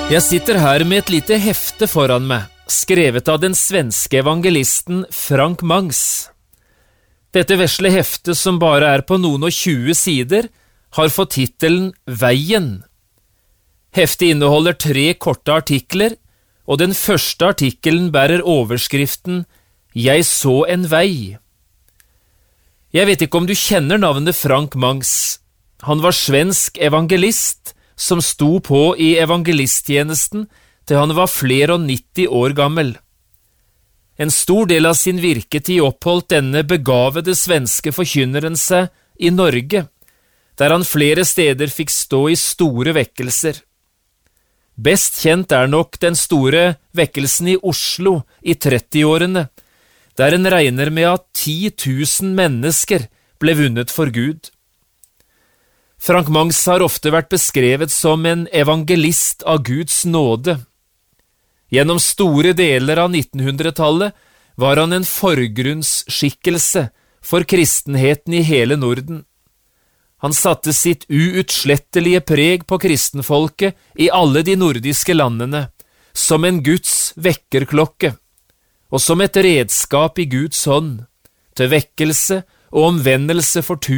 Jeg sitter her med et lite hefte foran meg, skrevet av den svenske evangelisten Frank Mangs. Dette vesle heftet, som bare er på noen og 20 sider, har fått titelen Veien. Heftet inneholder 3 korte artikler, og den første artikkelen bærer overskriften «Jeg så en vei». Jeg vet ikke om du kjenner navnet Frank Mangs. Han var svensk evangelist, som sto på i evangelisttjenesten til han var flere og 90 år gammel. En stor del av sin virketid oppholdt denne begavede svenske forkynneren seg i Norge, der han flere steder fikk stå i store vekkelser. Best kjent er nok den store vekkelsen i Oslo i 30-årene, der en regner med at 10 000 mennesker ble vunnet for Gud. Frank Mangs har ofte vært beskrevet som en evangelist av Guds nåde. Gjennom store deler av 1900-tallet var han en forgrunnsskikkelse for kristenheten i hele Norden. Han satte sitt uutslettelige preg på kristenfolket i alle de nordiske landene, som en Guds vekkerklokke, og som et redskap i Guds hånd, til vekkelse og omvendelse for